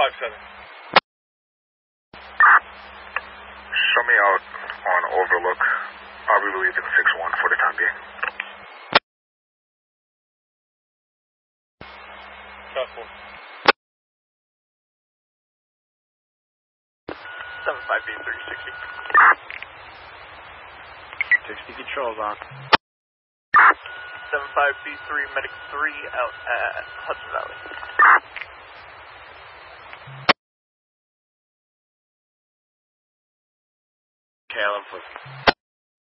757. Show me out on Overlook. I'll be leaving 6-1 for the time being. South 4. 75B3, 60. 60 controls on. 75B3, Medic 3 out at Hudson Valley. KLM 50.